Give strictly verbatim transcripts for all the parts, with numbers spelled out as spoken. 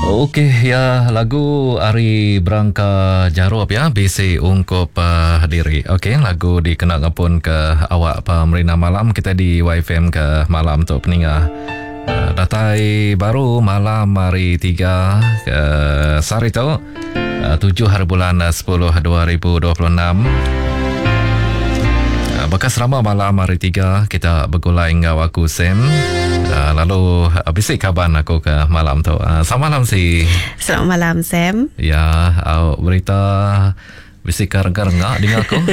Okey, ya lagu Ari Brangka Jarup ya, bisi ungkup uh, diri. Okey, lagu dikenakan pun ke awak pemerina malam kita di Y F M ke malam tu peningah. Uh, datai baru malam hari tiga ke sari tu uh, tujuh hari bulan sepuluh dua ribu dua puluh enam. Uh, bekas ramah malam hari tiga kita bergulai dengan aku Sam. Uh, lalu uh, bisik kaban aku ke malam tu. Uh, selamat malam si. Selamat malam Sam. Ya, uh, berita bisik rengak-rengak dengan aku.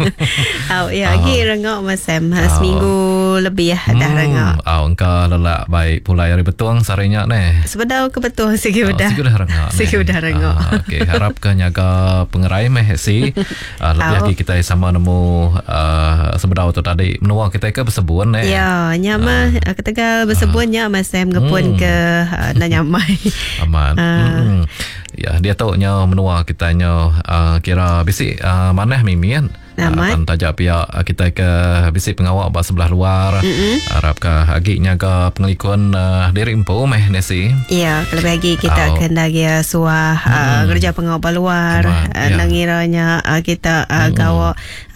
Oh, ya, lagi uh, rengak Mas Sam. Uh, Seminggu lebih ya dah hmm, rengak. Oh, engkau lelak baik pulai hari betuang sarinya ni. Sebenarnya ke betul sikit Oh, udah. sikit dah rengak. Sikit udah rengak. Uh, Okey, harap ke nyaga pengerai meh si. Uh, lebih Oh. lagi kita sama nemu uh, sebedau tu tadi menua kita ke bersebun eh. Ya, nyama uh, ketegal bersebun nya Mas Sam ngepun hmm. ke uh, nanyamai. Aman. Uh, Hmm. Ya, dia tahu nya menua kita nya uh, kira bisik uh, maneh mimian. Aman. Uh, tajak pihak uh, kita ke bisik pengawak bah sebelah luar. Mm-hmm. Harap ke agiknya ke pengelikun uh, diri empu meh nesi. Ya, kalau lagi kita Oh. akan lagi uh, suah uh, Hmm. kerja pengawal luar. Aman, Uh, ya. Nangiranya uh, kita uh, Hmm. gawa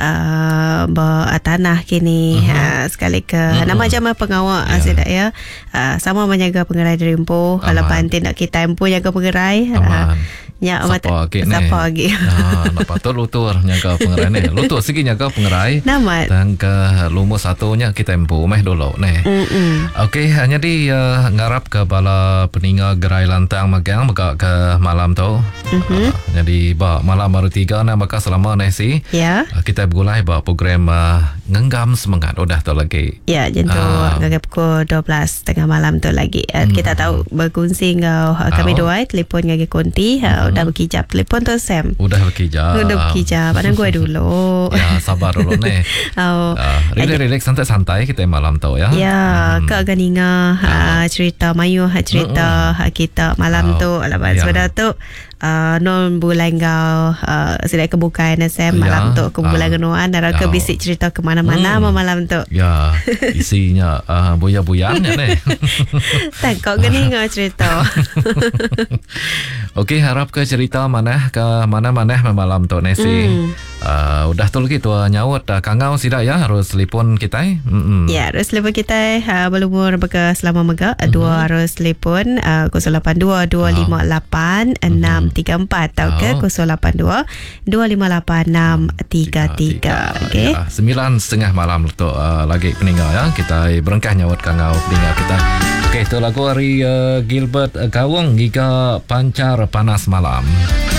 uh, ba tanah kini Mhm. uh, sekali ke Hmm. nama jama pengawal Ya. uh, sedak ya. Uh, sama menjaga pengerai diri empu. Aman. Halapan tindak kita empu jaga pengerai. Aman. Ya, Siapa lagi ni? Siapa lagi? Ah, nampak tu lutur nyaga pengerai ni. Lutur segi nyaga pengerai. Nama. Dan ke lumus satunya kita empu meh dulu ni. Mm-mm. Okey, hanya di uh, ngarap ke bala peninga gerai lantang magang maka ke malam tu. Mhm. Uh, jadi ba malam baru tiga na maka selama ni si Ya. uh, kita bergulai ba program uh, ngenggam semangat udah tu lagi. Ya, jentu Ah. uh, pukul dua belas tengah malam tu lagi. Uh, Hmm. Kita tahu berkongsi ngau uh, kami Oh. dua telefon ngagi konti uh, udah berkijap telefon tu Sam. Udah berkijap. Udah berkijap. Padahal gue dulu. Ya, sabar dulu ni. Oh. Uh, relax-relax santai-santai kita malam tu ya. Ya, Hmm. Kak akan ingat uh, cerita Mayu uh, cerita uh, kita malam Oh. tu. Alamak, Ya. sebenarnya tu uh, non bulan kau uh, sedai kebukaan Sam malam Ya. tu ke bulan Ah. genuan dan ke Ya. bisik cerita ke mana-mana Hmm. malam tu. Ya, isinya uh, buya-buyannya ni. Tak kau gini ingat cerita. Okey, harap ke cerita mana ke mana-mana malam tu nesi. Hmm. Uh, udah tu lagi tua nyaut uh, kangau sidak ya harus telefon kita. Mm-mm. Ya, harus telefon kita uh, berumur beka selama mega mm-hmm. dua harus telefon uh, kosong lapan dua dua lima lapan enam tiga empat atau ke kosong lapan dua dua lima lapan enam tiga tiga. Okey. Ya, sembilan setengah malam tu uh, lagi peninggal ya. Kita berengkah nyaut kangau peninggal kita. Okey, tu lagu hari uh, Gilbert uh, Gawang Giga Pancar Panas Malam.